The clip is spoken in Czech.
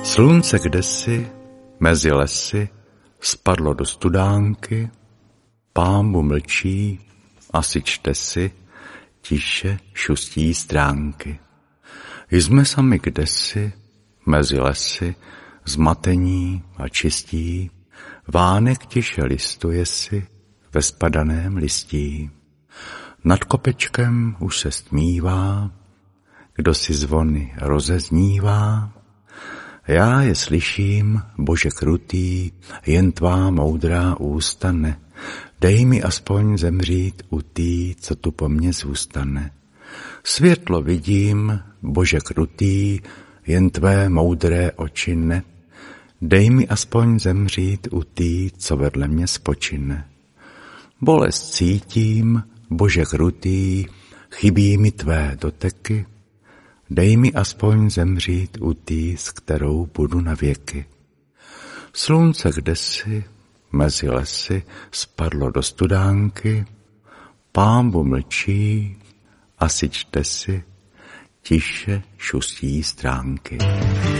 Slunce kdesi mezi lesy spadlo do studánky, pámbu mlčí, asi čte si, tiše šustí stránky. Jsme sami kdesi mezi lesy, zmatení a čistí, vánek tiše listuje si ve spadaném listí. Nad kopečkem už se stmívá, kdo si zvony rozeznívá. Já je slyším, Bože krutý, jen tvá moudrá ústa ne. Dej mi aspoň zemřít u tý, co tu po mně zůstane. Světlo vidím, Bože krutý, jen tvé moudré oči ne. Dej mi aspoň zemřít u tý, co vedle mě spočine. Bolest cítím, Bože krutý, chybí mi tvé doteky. Dej mi aspoň zemřít u tý, s kterou budu na věky. Slunce kdesi mezi lesy spadlo do studánky, pámbu mlčí, asi čte si, tiše šustí stránky.